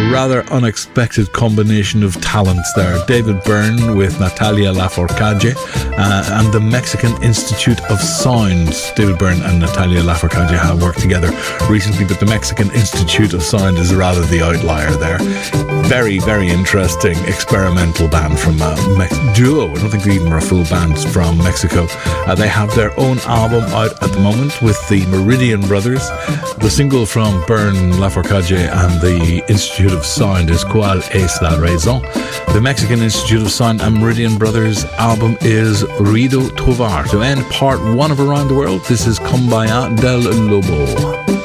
rather unexpected combination of talents there. David Byrne with Natalia Lafourcade and the Mexican Institute of Sound. David Byrne and Natalia Lafourcade have worked together recently, but the Mexican Institute of Sound is rather the outlier there. Very, very interesting experimental band from duo. I don't think they even are a full band from Mexico. They have their own album out at the moment with the Meridian Brothers. The single from Byrne, Lafourcade and the Institute of Sound is Cuál es la razón. The Mexican Institute of Sound and Meridian Brothers album is Ruido Tovar. To end part one of Around the World, this is Cumbaya del Lobo.